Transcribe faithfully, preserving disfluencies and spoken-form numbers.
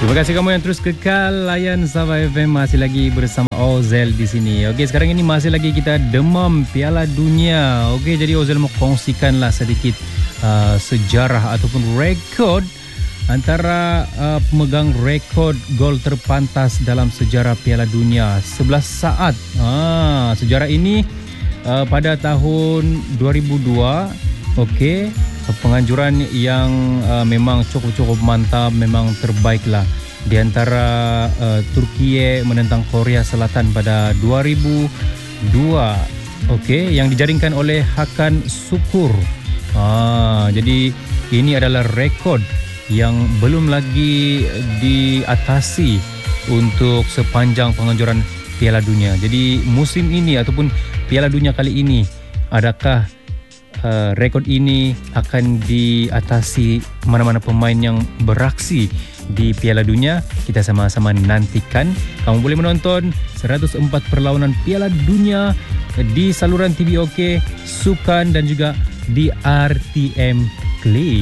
Terima kasih kamu yang terus kekal layan Sabah F M, masih lagi bersama Ozel di sini. Okey, sekarang ini masih lagi kita demam Piala Dunia. Okey, jadi Ozel mau kongsikanlah sedikit uh, sejarah ataupun rekod antara uh, pemegang rekod gol terpantas dalam sejarah Piala Dunia. sebelas saat. Ah, sejarah ini uh, pada tahun dua ribu dua. Okey. Penganjuran yang uh, memang cukup-cukup mantap, memang terbaik lah. Di antara uh, Turki menentang Korea Selatan pada dua ribu dua. Okey, yang dijaringkan oleh Hakan Şükür. Ah, jadi ini adalah rekod yang belum lagi diatasi untuk sepanjang penganjuran Piala Dunia. Jadi musim ini ataupun Piala Dunia kali ini, adakah Uh, rekod ini akan diatasi mana-mana pemain yang beraksi di Piala Dunia? Kita sama-sama nantikan. Kamu boleh menonton seratus empat perlawanan Piala Dunia di saluran T V OK, Sukan dan juga di R T M Click.